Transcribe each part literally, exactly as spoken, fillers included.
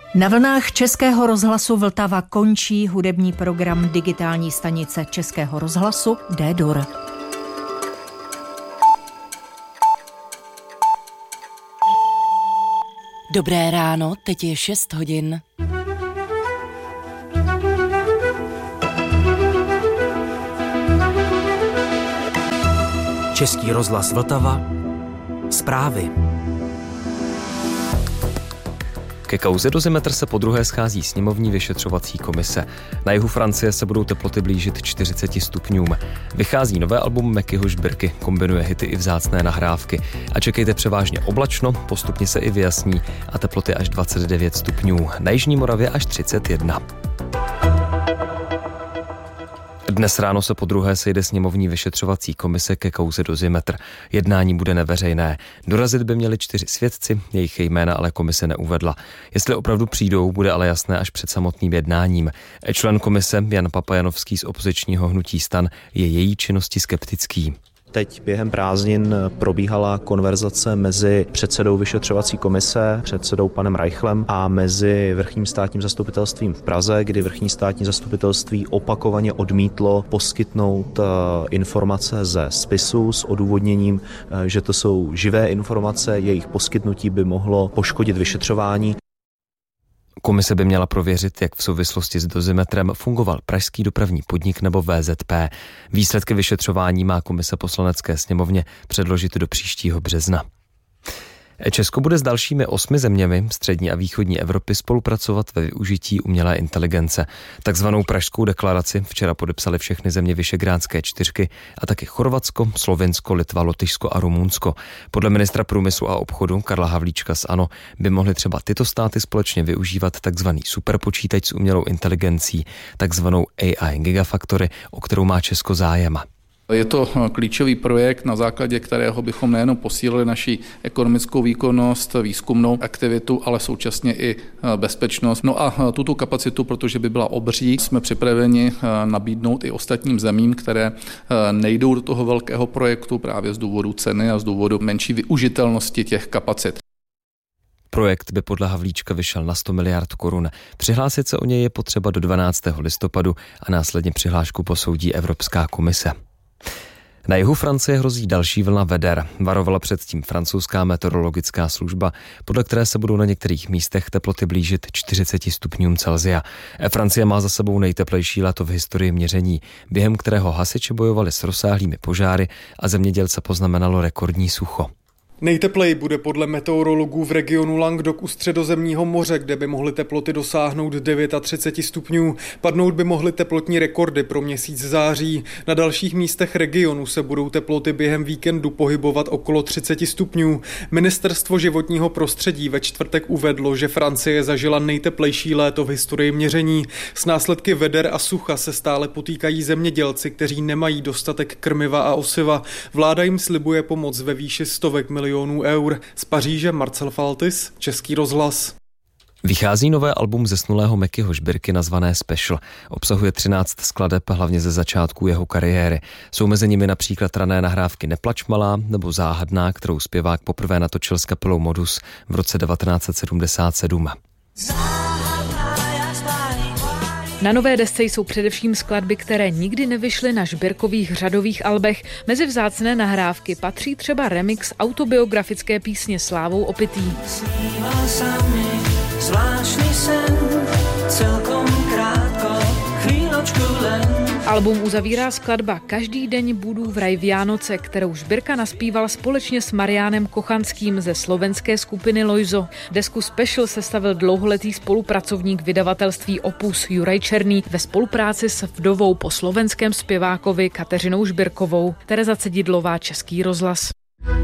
Na vlnách Českého rozhlasu Vltava končí hudební program digitální stanice Českého rozhlasu D-Dur. Dobré ráno, teď je šest hodin. Český rozhlas Vltava. Zprávy. Ke kauze Dozimetr se podruhé schází sněmovní vyšetřovací komise. Na jihu Francie se budou teploty blížit čtyřiceti stupňům. Vychází nové album Mekyho Žbirky, kombinuje hity i vzácné nahrávky. A čekejte převážně oblačno, postupně se i vyjasní a teploty až dvacet devět stupňů. Na jižní Moravě až třicet jedna. Dnes ráno se podruhé sejde sněmovní vyšetřovací komise ke kauze Dozimetr. Jednání bude neveřejné. Dorazit by měli čtyři svědci, jejich jména ale komise neuvedla. Jestli opravdu přijdou, bude ale jasné až před samotným jednáním. Člen komise Jan Papajanovský z opozičního hnutí STAN je její činnosti skeptický. Teď během prázdnin probíhala konverzace mezi předsedou vyšetřovací komise, předsedou panem Reichlem a mezi vrchním státním zastupitelstvím v Praze, kdy vrchní státní zastupitelství opakovaně odmítlo poskytnout informace ze spisu s odůvodněním, že to jsou živé informace, jejich poskytnutí by mohlo poškodit vyšetřování. Komise by měla prověřit, jak v souvislosti s Dozimetrem fungoval pražský dopravní podnik nebo V Z P. Výsledky vyšetřování má komise poslanecké sněmovně předložit do příštího března. Česko bude s dalšími osmi zeměmi střední a východní Evropy spolupracovat ve využití umělé inteligence. Takzvanou Pražskou deklaraci včera podepsali všechny země Visegrádské čtyřky a taky Chorvatsko, Slovinsko, Litva, Lotyšsko a Rumunsko. Podle ministra průmyslu a obchodu Karla Havlíčka z ANO by mohly třeba tyto státy společně využívat takzvaný superpočítač s umělou inteligencí, takzvanou A I Gigafactory, o kterou má Česko zájem. Je to klíčový projekt, na základě kterého bychom nejenom posílili naši ekonomickou výkonnost, výzkumnou aktivitu, ale současně i bezpečnost. No a tuto kapacitu, protože by byla obří, jsme připraveni nabídnout i ostatním zemím, které nejdou do toho velkého projektu právě z důvodu ceny a z důvodu menší využitelnosti těch kapacit. Projekt by podle Havlíčka vyšel na sto miliard korun. Přihlásit se o něj je potřeba do dvanáctého listopadu a následně přihlášku posoudí Evropská komise. Na jihu Francie hrozí další vlna veder. Varovala předtím francouzská meteorologická služba, podle které se budou na některých místech teploty blížit čtyřiceti stupňům Celsia. Francie má za sebou nejteplejší léto v historii měření, během kterého hasiči bojovali s rozsáhlými požáry a zemědělce poznamenalo rekordní sucho. Nejtepleji bude podle meteorologů v regionu Languedoc u Středozemního moře, kde by mohly teploty dosáhnout třicet devět stupňů. Padnout by mohly teplotní rekordy pro měsíc září. Na dalších místech regionu se budou teploty během víkendu pohybovat okolo třicet stupňů. Ministerstvo životního prostředí ve čtvrtek uvedlo, že Francie zažila nejteplejší léto v historii měření. S následky veder a sucha se stále potýkají zemědělci, kteří nemají dostatek krmiva a osiva. Vláda jim slibuje pomoc ve výši stovek milionů eur. Z Paříže Marcel Faltis, Český rozhlas. Vychází nové album zesnulého Mekyho Žbirky nazvané Special. Obsahuje třináct skladeb, hlavně ze začátku jeho kariéry. Jsou mezi nimi například rané nahrávky Neplač malá nebo Záhadná, kterou zpěvák poprvé natočil s kapelou Modus v roce devatenáct set sedmdesát sedm. Na nové desce jsou především skladby, které nikdy nevyšly na Žbirkových řadových albech. Mezi vzácné nahrávky patří třeba remix autobiografické písně Slávou opitý. Album uzavírá skladba Každý den budu v raj Vianoce, kterou Žbirka naspíval společně s Mariánem Kochanským ze slovenské skupiny Lojzo. Desku Special sestavil dlouholetý spolupracovník vydavatelství Opus Juraj Černý ve spolupráci s vdovou po slovenském zpěvákovi Kateřinou Žbirkovou. Tereza Cedidlová, Český rozhlas.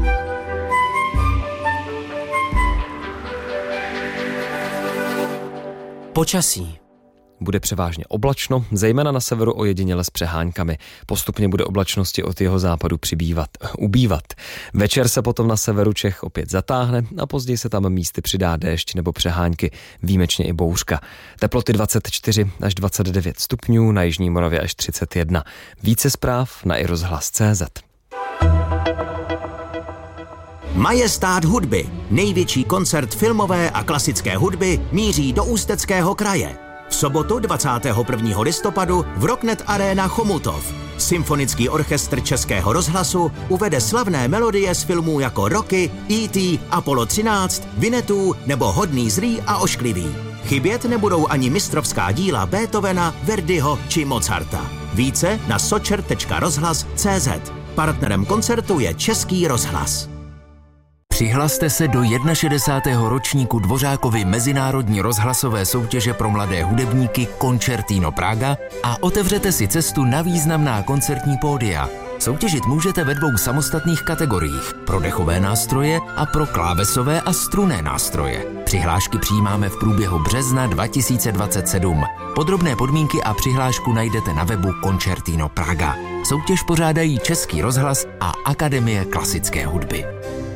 Počasí. Bude převážně oblačno, zejména na severu ojediněle s přeháňkami. Postupně bude oblačnosti od jeho západu přibývat, ubývat. Večer se potom na severu Čech opět zatáhne a později se tam místy přidá déšť nebo přehánky, výjimečně i bouřka. Teploty dvacet čtyři až dvacet devět stupňů, na jižní Moravě až třicet jedna. Více zpráv na i rozhlas tečka cé zet. Majestát hudby, největší koncert filmové a klasické hudby, míří do Ústeckého kraje. V sobotu dvacátého prvního listopadu v Rocknet Arena Chomutov. Symfonický orchestr Českého rozhlasu uvede slavné melodie z filmů jako Rocky, E T, Apollo třináct, Winnetou nebo Hodný zlý a ošklivý. Chybět nebudou ani mistrovská díla Beethovena, Verdiho či Mozarta. Více na socher tečka rozhlas tečka cé zet. Partnerem koncertu je Český rozhlas. Přihlaste se do šedesátého ročníku Dvořákovy mezinárodní rozhlasové soutěže pro mladé hudebníky Concertino Praga a otevřete si cestu na významná koncertní pódia. Soutěžit můžete ve dvou samostatných kategoriích, pro dechové nástroje a pro klávesové a strunné nástroje. Přihlášky přijímáme v průběhu března dva tisíce dvacet sedm. Podrobné podmínky a přihlášku najdete na webu Concertino Praga. Soutěž pořádají Český rozhlas a Akademie klasické hudby.